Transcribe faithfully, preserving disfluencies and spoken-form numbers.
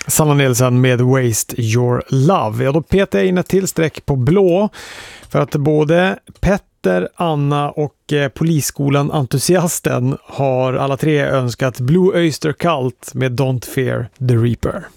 Sanna Nilsson med Waste Your Love. Ja, då petar jag in ett till streck på blå för att både Petter, Anna och eh, polisskolan Entusiasten har alla tre önskat Blue Oyster Cult med Don't Fear the Reaper.